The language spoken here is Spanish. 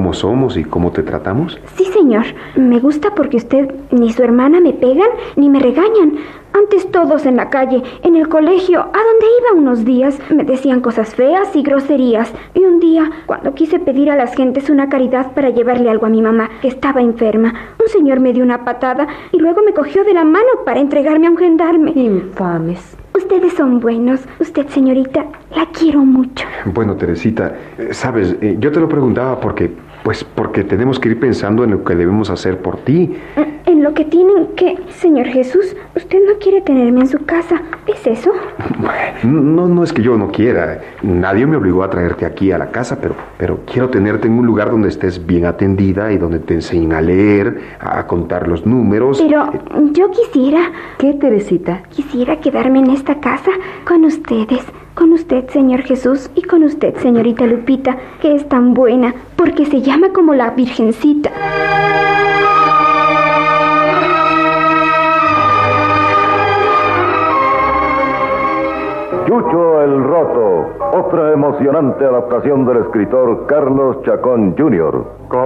cómo somos y cómo te tratamos? Sí, señor. Me gusta porque usted ni su hermana me pegan ni me regañan. Antes todos en la calle, en el colegio, a donde iba unos días, me decían cosas feas y groserías. Y un día, cuando quise pedir a las gentes una caridad para llevarle algo a mi mamá, que estaba enferma, un señor me dio una patada y luego me cogió de la mano para entregarme a un gendarme. Infames. Ustedes son buenos. Usted, señorita, la quiero mucho. Bueno, Teresita, sabes, yo te lo preguntaba porque tenemos que ir pensando en lo que debemos hacer por ti. En lo que tienen que... Señor Jesús, usted no quiere tenerme en su casa. ¿Es eso? No es que yo no quiera. Nadie me obligó a traerte aquí a la casa, pero quiero tenerte en un lugar donde estés bien atendida y donde te enseñen a leer, a contar los números. Pero yo quisiera... ¿Qué, Teresita? Quisiera quedarme en esta casa con ustedes. Con usted, señor Jesús, y con usted, señorita Lupita, que es tan buena, porque se llama como la Virgencita. Chucho el Roto, otra emocionante adaptación del escritor Carlos Chacón Jr.